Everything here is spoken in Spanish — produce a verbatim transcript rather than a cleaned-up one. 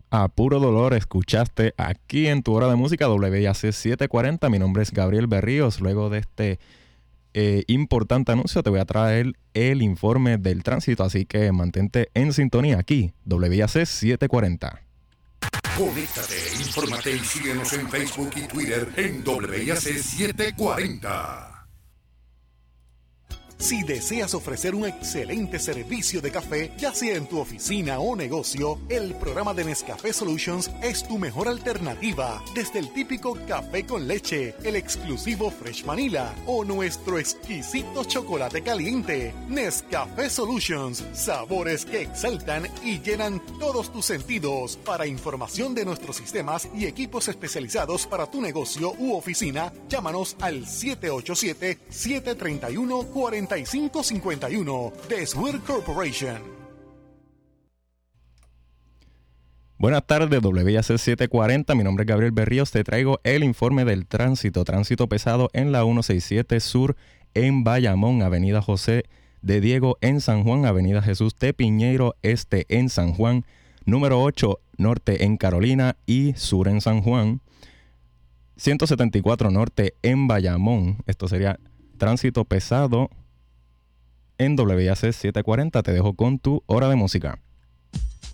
A Puro Dolor escuchaste aquí en tu hora de música W I A C setecientos cuarenta. Mi nombre es Gabriel Berríos. Luego de este eh, importante anuncio te voy a traer el informe del tránsito, así que mantente en sintonía aquí, W I A C setecientos cuarenta. Conéctate, infórmate y síguenos en Facebook y Twitter en W I A C setecientos cuarenta. Si deseas ofrecer un excelente servicio de café, ya sea en tu oficina o negocio, el programa de Nescafé Solutions es tu mejor alternativa. Desde el típico café con leche, el exclusivo Fresh Vanilla o nuestro exquisito chocolate caliente. Nescafé Solutions, sabores que exaltan y llenan todos tus sentidos. Para información de nuestros sistemas y equipos especializados para tu negocio u oficina, llámanos al siete ocho siete, siete tres uno, cuatro cinco cinco uno de Swear Corporation. Buenas tardes, W I A C setecientos cuarenta. Mi nombre es Gabriel Berríos. Te traigo el informe del tránsito. Tránsito pesado en la ciento sesenta y siete Sur en Bayamón, Avenida José de Diego en San Juan, Avenida Jesús de Piñeiro Este en San Juan, número ocho Norte en Carolina y Sur en San Juan, ciento setenta y cuatro Norte en Bayamón. Esto sería tránsito pesado en W I A C setecientos cuarenta. Te dejo con tu hora de música.